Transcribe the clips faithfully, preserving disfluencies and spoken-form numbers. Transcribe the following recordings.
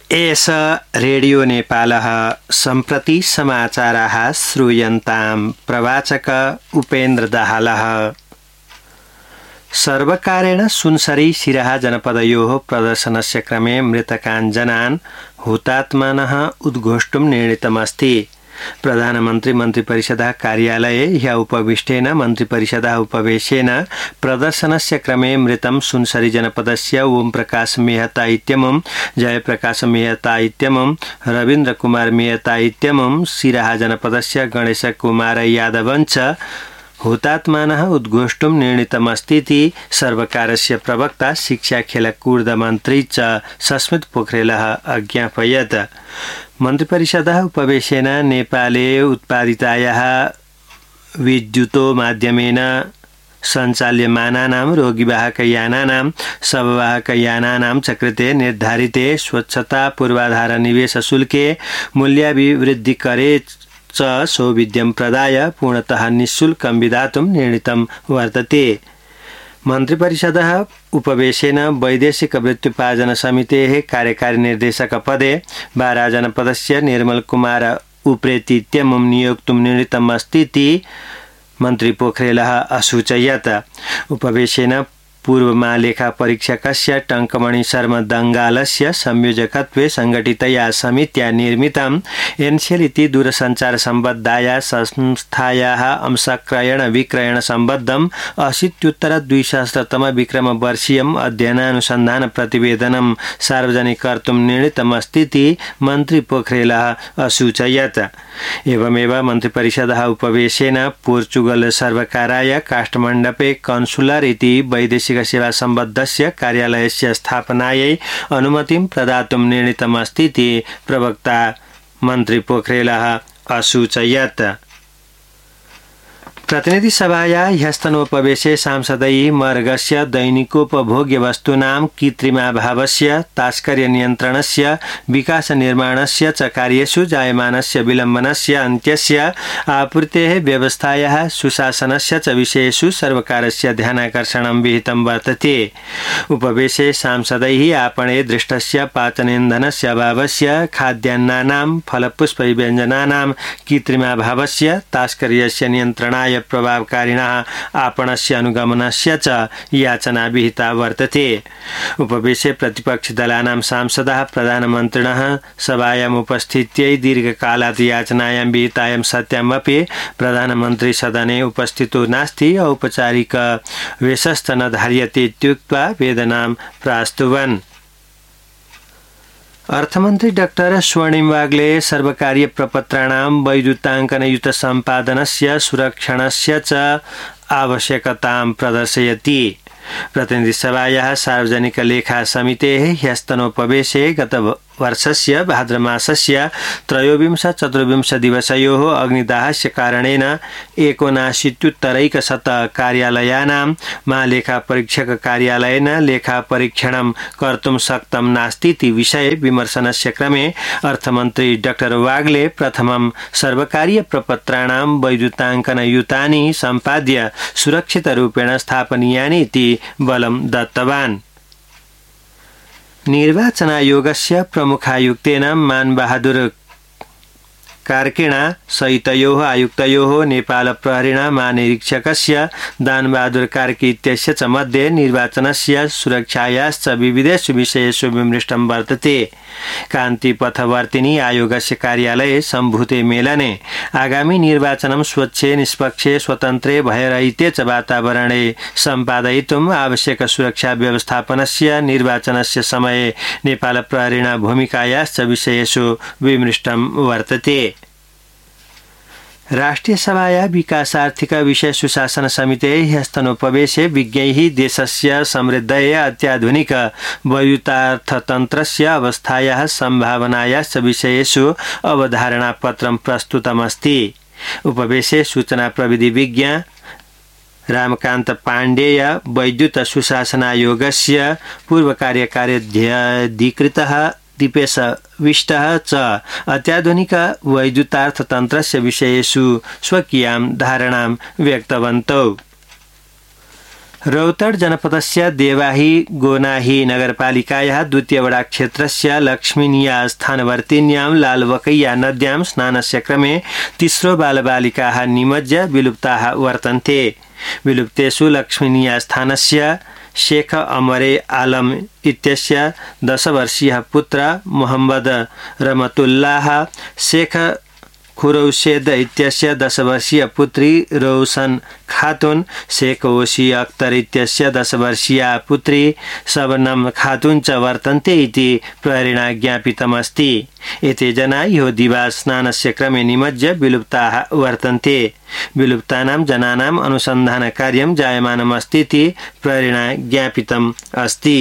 एष रेडियो नेपालः सम्प्रति समाचाराः श्रूयन्तां प्रवाचक उपेन्द्र दाहालः। सर्वकारेण सुनसरी सिराहा जनपदयोः प्रदर्शनस्य क्रमे मृतकान् जनान् हुतात्मनः उद्घोष्टुं निर्णीतमस्ति। प्रधानमन्त्री मन्त्रिपरिषदः कार्यालये ह्यः उपविष्टेन मन्त्रिपरिषदः उपवेशेन प्रदर्शनस्य क्रमे मृतं सुनसरी जनपदस्य ओम प्रकाश मेहता इत्यमुं, जयप्रकाश मेहता इत्यमुं, रवीन्द्र कुमार मेहता इत्यमुं, सिराहा जनपदस्य गणेश कुमार यादवञ्च हुतात्मानः उद्घोष्टुं निर्णीतमस्तीति सर्वकारस्य प्रवक्ता शिक्षा खेलकूद मन्त्री च सस्मित पोखरेलः अज्ञापयत्। मन्त्रिपरिषदः उपवेशेन नेपाले उत्पादितायाः विद्युतो माध्यमेन सञ्चाल्यमानानां रोगिवाहकयानानां शववाहकयानानां च कृते निर्धारिते स्वच्छता पूर्वाधार निवेश शुल्के मूल्याभिवृद्धिकरे च सौविध्यं प्रदाय पूर्णतः निःशुल्कं विधातुं निर्णीतं वर्तते। मन्त्रिपरिषदः उपवेशेन वैदेशिक वृत्त्युपार्जन समितेः कार्यकारी निर्देशक पदे बारा जनपदस्य निर्मल कुमार उप्रेती इत्यमुं नियोक्तुं निर्णीतमस्तीति मन्त्री पोखरेलः असूचयत्। उपवेशेन पूर्वमालेखा परीक्षकस्य टङ्कमणि शर्मा दङ्गालस्य संयोजकत्वे संघटितया समित्या निर्मितं एनसेल इति दूरसञ्चार सम्बद्धाया संस्थायाः अंशक्रयण विक्रयण सम्बद्धम् अशीत्युत्तर द्विसहस्रतम विक्रम वर्षीयम् अध्ययनानुसन्धान प्रतिवेदनं सार्वजनिक कर्तुं निर्णीतमस्तीति मन्त्री पोखरेलः असूचयत्। एवमेव मन्त्रिपरिषदः उपवेशेन पोर्चुगल सर्वकाराय काष्ठमण्डपे कन्सुलर इति वैदेशिक सेवा सम्बद्धस्य कार्यालयस्य स्थापनायै अनुमतिं प्रदातुं निर्णीतमस्तीति प्रवक्ता मन्त्री पोखरेलः असूचयत्। प्रतिनिधि सभाया ह्यस्तनोपवेशे सांसदैः मर्गस्य दैनिकोपभोग्य वस्तूनां कृत्रिमाभावस्य तास्कर्य नियन्त्रणस्य विकास निर्माणस्य च कार्येषु जायमानस्य विलम्बनस्य अन्त्यस्य आपूर्तेः व्यवस्थायाः सुशासनस्य च विषयेषु सर्वकारस्य ध्यानाकर्षणं विहितं वर्तते। उपवेशे सांसदैः आपणे दृष्टस्य पाचनेन्धनस्य अभावस्य खाद्यान्नानां फलपुष्पव्यञ्जनानां कृत्रिमाभावस्य तास्कर्यस्य नियन्त्रणाय प्रभावकारिणः आपणस्य अनुगमनस्य च याचना विहिता वर्तते। उपवेशे प्रतिपक्षदलानां सांसदाः प्रधानमन्त्रिणः सभायाम् उपस्थित्यै दीर्घकालात् याचनायां विहितायां सत्यामपि प्रधानमन्त्री सदने उपस्थितो नास्ति, औपचारिक वेशश्च न धार्यते इत्युक्त्वा वेदनां प्रास्तुवन्। अर्थमन्त्री डाक्टर स्वर्णिम वाग्ले सर्वकारीय प्रपत्राणां वैद्युताङ्कनयुत सम्पादनस्य सुरक्षणस्य च आवश्यकतां प्रदर्शयति। प्रतिनिधि सभायाः सार्वजनिक लेखा समितेः ह्यस्तनोपवेशे गत वर्षस्य भाद्रमासस्य त्रयोविंश चतुर्विंश दिवसयोः अग्निदाहस्य कारणेन एकोनाशीत्युत्तरैकशत कार्यालयानां महालेखा परीक्षक कार्यालयेन लेखा परीक्षणं कर्तुं शक्तं नास्तीति विषये विमर्शनस्य क्रमे अर्थमन्त्री डाक्टर वाग्ले प्रथमं सर्वकारीय प्रपत्राणां वैद्युताङ्कनयुतानि सम्पाद्य सुरक्षितरूपेण स्थापनीयानि इति बलं दत्तवान्। निर्वाचन आयोगस्य प्रमुखायुक्तेन मानबहादुर कार्किणा सहितयोः आयुक्तयोः नेपाल प्रहरीणा महानिरीक्षकस्य दानबहादुर कार्की इत्यस्य च मध्ये निर्वाचनस्य सुरक्षायाश्च विविधेषु विषयेषु विमृष्टं वर्तते। कान्तिपथवर्तिनी आयोगस्य कार्यालये सम्भूते मेलने आगामी निर्वाचनं स्वच्छे निष्पक्षे स्वतन्त्रे भयरहिते च वातावरणे सम्पादयितुम् आवश्यक सुरक्षा व्यवस्थापनस्य निर्वाचनस्य समये नेपाल प्रहरीणा भूमिकायाश्च विषयेषु विमृष्टं वर्तते। राष्ट्रिय सभाया विकासार्थिक विषय सुशासन समितेः ह्यस्तनोपवेशे विज्ञैः देशस्य समृद्धये अत्याधुनिक वैद्युतार्थतन्त्रस्य अवस्थायाः सम्भावनायाश्च विषयेषु अवधारणापत्रं प्रस्तुतमस्ति। उपवेशे सूचना प्रविधि विज्ञ रामकान्त पाण्डेय वैद्युत सुशासनायोगस्य पूर्व कार्यकार्याधिकृतः दीपेश विष्टः च अत्याधुनिक वैद्युतार्थतन्त्रस्य विषयेषु स्वकीयां धारणां व्यक्तवन्तौ। रौतड जनपदस्य देवाही गोनाही नगरपालिकायाः द्वितीय वडा क्षेत्रस्य लक्ष्मीनिया स्थानवर्तिन्यां लालवकैया नद्यां स्नानस्य क्रमे तिस्रो बालबालिकाः निमज्य विलुप्ताः वर्तन्ते। विलुप्तेषु लक्ष्मीनिया स्थानस्य शेख अमरे आलम इत्यस्य दश वर्षीयः पुत्र मोहम्मद रमतुल्लाह, शेख खुरौशेद इत्यस्य दश वर्षीय पुत्री रोशन खातुन, शेख ओसी अख्तर इत्यस्य दश वर्षीया पुत्री शबनम खातुन च वर्तन्ते इति प्रहरेण ज्ञापितमस्ति। एते जना ह्यो दिवा स्नानस्य क्रमे निमज्य विलुप्ताः वर्तन्ते। विलुप्तानां जनानाम् अनुसन्धानकार्यं जायमानमस्ति इति प्रहरेण ज्ञापितम् अस्ति।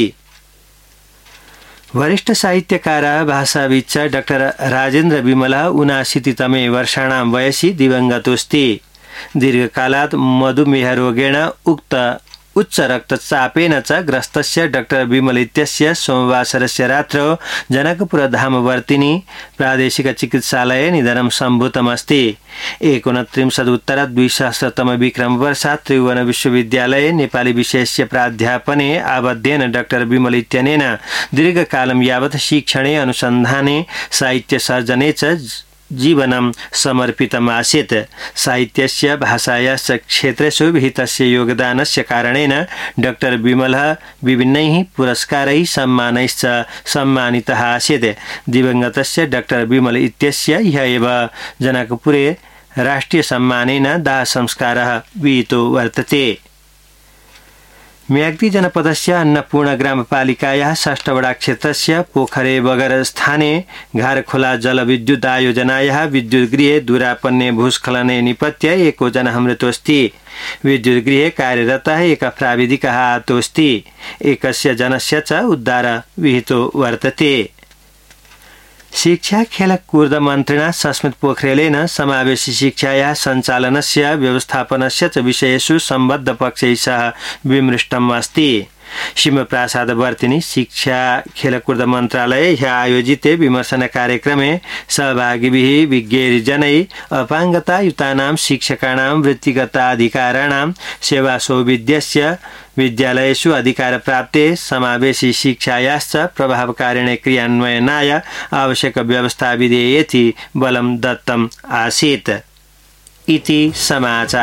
वरिष्ठ साहित्यकार भाषाविद डाक्टर राजेन्द्र विमल उनाशीतितमे वर्षाणां वयसि दिवंगतोऽस्ति। दीर्घकालात् मधुमेहरोगेण उक्त उच्च रक्तचापेन च ग्रस्तस्य डाक्टर विमल इत्यस्य सोमवासरस्य रात्रौ जनकपुरधामवर्तिनि प्रादेशिक चिकित्सालये निधनं सम्भूतमस्ति। एकोनत्रिंशदुत्तर द्विसहस्रतम विक्रमवर्षात् त्रिभुवन विश्वविद्यालये नेपाली विषयस्य प्राध्यापने आबद्धेन डाक्टर विमल इत्यनेन दीर्घकालं यावत् शिक्षणे अनुसन्धाने साहित्यसर्जने च जीवनं समर्पितमासीत्। साहित्यस्य भाषायाश्च क्षेत्रेषु विहितस्य योगदानस्य कारणेन डाक्टर विमलः विभिन्नैः पुरस्कारैः सम्मानैश्च सम्मानितः आसीत्। दिवंगतस्य डाक्टर विमल इत्यस्य ह्यः एव जनकपुरे राष्ट्रिय सम्मानेन दाह संस्कारः विहितो वर्तते। म्याग्दी जनपदस्य अन्नपूर्ण ग्रामपालिकायाः षष्ठवडा क्षेत्रस्य पोखरे बगर स्थाने घारखोला जलविद्युत आयोजनायाः विद्युतगृहे दुरापन्ने भूस्खलने निपत्य एको जनः मृतोऽस्ति। विद्युतगृहे कार्यरतः एकः प्राविधिकः आहतोऽस्ति। एकस्य जनस्य च उद्धार विहितो वर्तते। शिक्षा खेलकूद मन्त्रिणा सस्मित पोखरेलेन समावेशी शिक्षायाः सञ्चालनस्य व्यवस्थापनस्य च विषयेषु सम्बद्ध पक्षैः सह विमृष्टम् अस्ति। शिवप्रसादवर्तिनि शिक्षा खेलकूद मन्त्रालये ह्यः आयोजिते विमर्शन कार्यक्रमे सहभागिभिः विज्ञैर्जनैः अपाङ्गतायुतानां शिक्षकाणां वृत्तिगताधिकाराणां सेवासौविध्यस्य विद्यालयेषु अधिकारप्राप्ते समावेशी शिक्षायाश्च प्रभावकारिणे क्रियान्वयनाय आवश्यक व्यवस्था विधेयेति बलं दत्तम् आसीत् इति समाचार।